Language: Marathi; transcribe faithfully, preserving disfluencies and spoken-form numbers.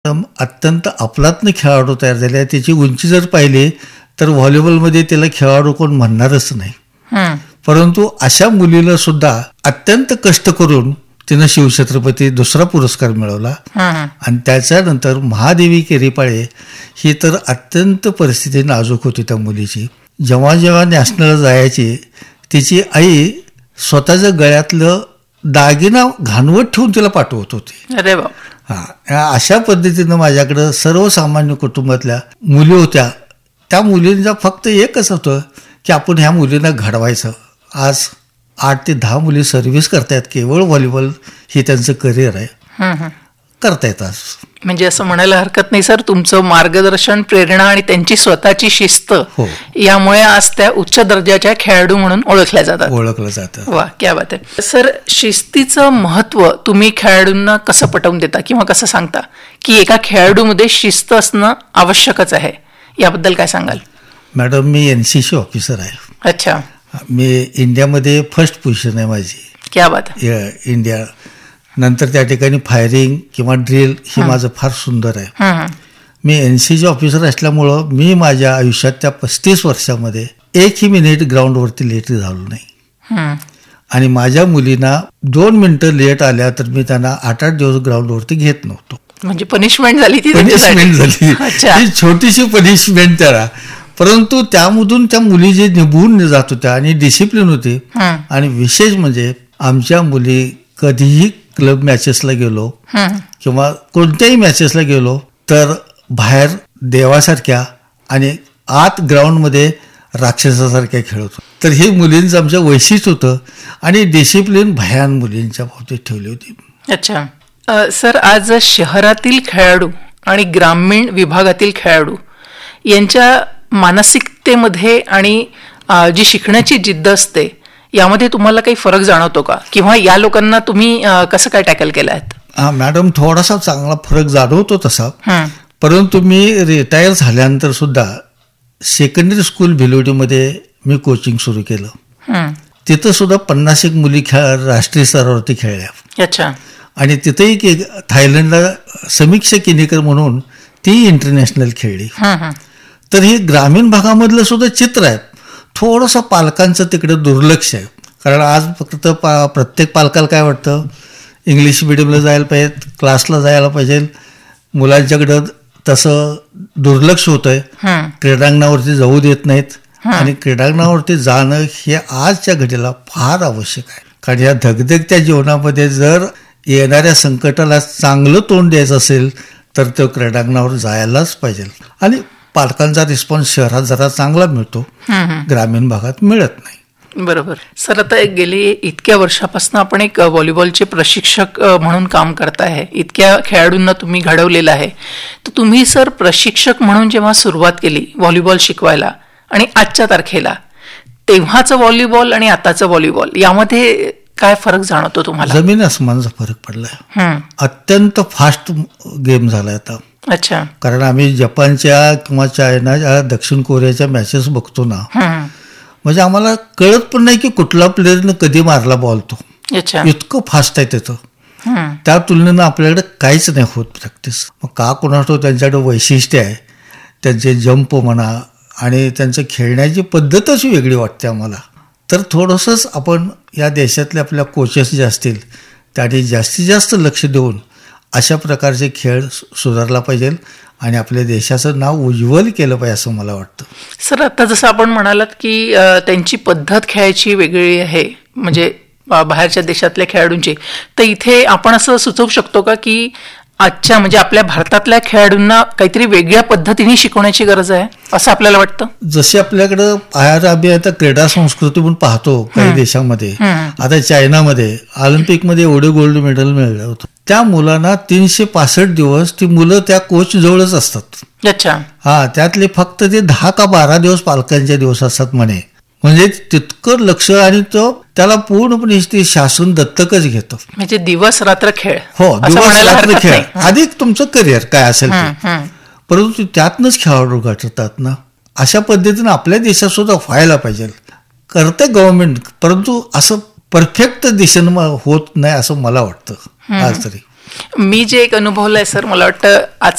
अत्यंत अफलातून खेळाडू तयार झाले आहे. त्याची उंची जर पाहिली तर व्हॉलीबॉलमध्ये त्याला खेळाडू कोण म्हणणारच नाही. परंतु अशा मुलीला सुद्धा अत्यंत कष्ट करून तिनं शिवछत्रपती दुसरा पुरस्कार मिळवला. आणि त्याच्यानंतर महादेवी केरीपाळे ही तर अत्यंत परिस्थिती नाजूक होती त्या मुलीची. जेव्हा जेव्हा नॅशनलला जायची तिची आई स्वतःच्या गळ्यातलं दागिना घाणवत ठेवून तिला पाठवत होती. अरे बाप. हा, अशा पद्धतीनं माझ्याकडं सर्वसामान्य कुटुंबातल्या मुली होत्या. त्या मुलींचा फक्त एकच होतं की आपण ह्या मुलींना घडवायचं. आज आठ ते दहा मुली सर्व्हिस करतायत. केवळ व्हॉलीबॉल हे त्यांचं करिअर आहे, करतायत आज. म्हणजे असं म्हणायला हरकत नाही सर, तुमचं मार्गदर्शन, प्रेरणा आणि त्यांची स्वतःची शिस्त हो, यामुळे आज त्या उच्च दर्जाच्या खेळाडू म्हणून ओळखल्या जातात. ओळखलं जातं. वा, क्या बात आहे सर. शिस्तीचं महत्व तुम्ही खेळाडूंना कसं पटवून देता किंवा कसं सांगता की एका खेळाडूमध्ये शिस्त असणं आवश्यकच आहे, याबद्दल काय सांगाल? मॅडम, मी एन सी सी ऑफिसर आहे. अच्छा. मी इंडियामध्ये फर्स्ट पोझिशन आहे माझी. क्या बात आहे. इंडिया नंतर त्या ठिकाणी फायरिंग किंवा ड्रिल हे माझं फार सुंदर आहे. मी एन सी सी ऑफिसर असल्यामुळं मी माझ्या आयुष्यात त्या पस्तीस वर्षामध्ये एकही मिनिट ग्राउंडवरती लेट झालो नाही. आणि माझ्या मुलींना दोन मिनिटं लेट आल्या तर मी त्यांना आठ आठ दिवस ग्राउंडवरती घेत नव्हतो. म्हणजे पनिशमेंट झाली ती. पनिशमेंट झाली ही छोटीशी पनिशमेंट त्याला. परंतु त्यामधून त्या मुली जे निभून जात होत्या आणि डिसिप्लिन होती. आणि विशेष म्हणजे आमच्या मुली कधीही क्लब मॅचेसला गेलो किंवा कोणत्याही मॅचेसला गेलो तर बाहेर देवासारख्या आणि आत ग्राउंडमध्ये राक्षसासारख्या खेळत. तर हे मुलींचं आमचं वैशिष्ट्य होतं आणि डिसिप्लिन भयान मुलींच्या बाबतीत ठेवली होती. अच्छा. सर, आज शहरातील खेळाडू आणि ग्रामीण विभागातील खेळाडू यांच्या मानसिकतेमध्ये आणि जी शिकण्याची जिद्द असते यामध्ये तुम्हाला काही फरक जाणवतो का, किंवा या लोकांना तुम्ही कसं काय टॅकल केलं आहे? हा मॅडम, थोडासा चांगला फरक जाणवतो तसा. परंतु मी रिटायर झाल्यानंतर सुद्धा सेकंडरी स्कूल भिलोडीमध्ये मी कोचिंग सुरू केलं. तिथं सुद्धा पन्नास एक मुली खेळ राष्ट्रीय स्तरावरती खेळल्या. अच्छा. आणि तिथेही की थायलंडला समीक्षा किनीकर म्हणून ती इंटरनॅशनल खेळली. तर हे ग्रामीण भागामधलं सुद्धा चित्र आहे. थोडंसं पालकांचं तिकडे दुर्लक्ष आहे. कारण आज फक्त पा प्रत्येक पालकाला काय वाटतं, इंग्लिश मिडियमला जायला पाहिजे, क्लासला जायला पाहिजे. मुलांच्याकडं तसं दुर्लक्ष होतंय. क्रीडांगणावरती जाऊ देत नाहीत. आणि क्रीडांगणावरती जाणं हे आजच्या घडीला फार आवश्यक आहे. कारण या धगधगत्या जीवनामध्ये जर येणाऱ्या संकटाला चांगलं तोंड द्यायचं असेल तर तो क्रीडांगणावर जायलाच पाहिजे. आणि पालकांचा रिस्पॉन्स शहरात जरा चांगला मिळतो, ग्रामीण भागात मिळत नाही. बरोबर. सर, आता गेली इतक्या वर्षापासून आपण एक व्हॉलीबॉलचे प्रशिक्षक म्हणून काम करताय, इतक्या खेळाडूंना तुम्ही घडवलेलं आहे. तर तुम्ही सर प्रशिक्षक म्हणून जेव्हा सुरुवात केली व्हॉलीबॉल शिकवायला आणि आजच्या तारखेला, तेव्हाचं व्हॉलीबॉल आणि आताचं व्हॉलीबॉल यामध्ये काय फरक जाणवतो तुम्हाला? जमीन आसमानचा फरक पडलाय. अत्यंत फास्ट गेम झालाय आता. अच्छा. कारण आम्ही जपानच्या किंवा चायना, दक्षिण कोरियाच्या मॅचेस बघतो ना, म्हणजे आम्हाला कळत पण नाही की कुठला प्लेअरनं कधी मारला बॉल तो. इतकं फास्ट आहे त्याचं. त्या तुलनेनं आपल्याकडे काहीच नाही होत प्रॅक्टिस. मग का कोणाला त्यांच्याकडे वैशिष्ट्य आहे, त्यांचे जंप म्हणा आणि त्यांचं खेळण्याची पद्धतच वेगळी वाटते आम्हाला. तर थोडंसंच आपण या देशातले आपल्या कोचेस जे असतील त्याने जास्तीत जास्त लक्ष देऊन अशा प्रकारचे खेळ सुधारला पाहिजे आणि आपल्या देशाचं नाव उज्ज्वल केलं पाहिजे असं मला वाटतं. सर, आता जसं आपण म्हणालात की त्यांची पद्धत खेळायची वेगळी आहे, म्हणजे बाहेरच्या देशातल्या खेळाडूंची, तर इथे आपण असं सुचवू शकतो का की आजच्या म्हणजे आपल्या भारतातल्या खेळाडूंना काहीतरी वेगळ्या पद्धतीने शिकवण्याची गरज आहे असं आपल्याला वाटतं? जसे आपल्याकडं बाहेर आम्ही आता क्रीडा संस्कृती म्हणून पाहतो काही देशामध्ये, आता चायनामध्ये ऑलिम्पिकमध्ये एवढे गोल्ड मेडल मिळलं होतं. त्या मुलांना तीनशे पासष्ट दिवस ती मुलं त्या कोच जवळच असतात. अच्छा. हा, त्यातले फक्त ते दहा का बारा दिवस पालकांच्या दिवस असतात म्हणे. म्हणजे तितकं लक्ष आणि तो त्याला पूर्णपणे ते शासन दत्तकच घेतं. म्हणजे दिवस रात्र खेळ. हो, दिवस रात्र खेळ. अधिक तुमचं करिअर काय असेल ते, परंतु त्यातनंच खेळाडू घडतात ना. अशा पद्धतीनं आपल्या देशात सुद्धा व्हायला पाहिजे. करते गव्हर्नमेंट, परंतु असं परफेक्ट दिशेनं होत नाही असं मला वाटतं आज तरी. मी जे एक अनुभवलंय सर, मला वाटतं आज